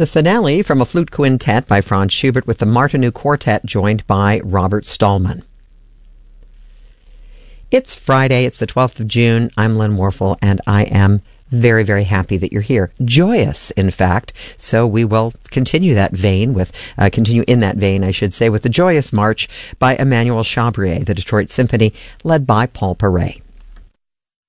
The finale from a flute quintet by Franz Schubert with the Martinu Quartet joined by Robert Stallman. It's Friday, it's the 12th of June. I'm Lynn Warfel, and I am very, very happy that you're here. Joyous, in fact. So we will continue in that vein, I should say, with the Joyous March by Emmanuel Chabrier, the Detroit Symphony, led by Paul Paray.